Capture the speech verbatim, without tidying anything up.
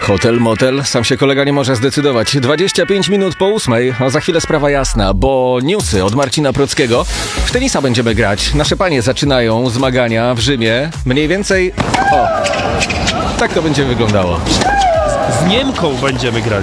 Hotel, motel, sam się kolega nie może zdecydować. dwadzieścia pięć minut po ósmej, a za chwilę sprawa jasna, bo newsy od Marcina Prockiego. W tenisa będziemy grać. Nasze panie zaczynają zmagania w Rzymie. Mniej więcej... O, tak to będzie wyglądało. Z Niemką będziemy grali.